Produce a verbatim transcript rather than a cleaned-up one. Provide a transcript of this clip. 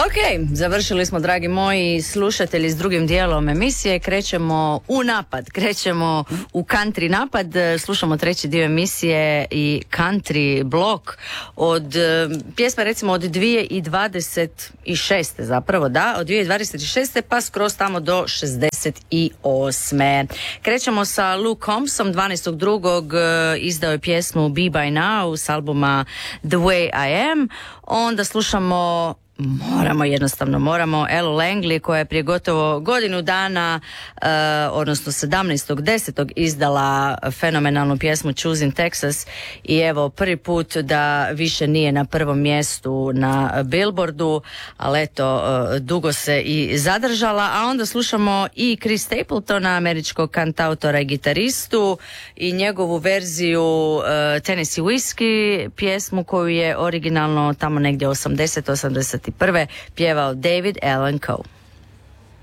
Ok, završili smo, dragi moji slušatelji, s drugim dijelom emisije. Krećemo u napad, krećemo u country napad. Slušamo treći dio emisije i country blok od pjesma recimo od dvije tisuće dvadeset šeste zapravo, da, od dvije tisuće dvadeset šeste pa skroz tamo do šezdeset osme. Krećemo sa Luke Combsom, dvanaestog drugog izdao je pjesmu Be By Now s albuma The Way I Am. Onda slušamo Moramo, jednostavno moramo, Elu Langley, koja je prije gotovo godinu dana, uh, odnosno sedamnaestog desetog izdala fenomenalnu pjesmu Choosing Texas i evo prvi put da više nije na prvom mjestu na Billboardu, ali eto, uh, dugo se i zadržala. A onda slušamo i Chris Stapletona, američkog kantautora i gitaristu, i njegovu verziju uh, Tennessee Whiskey, pjesmu koju je originalno tamo negdje osamdeset osamdeset prve pjevao David Allan Coe.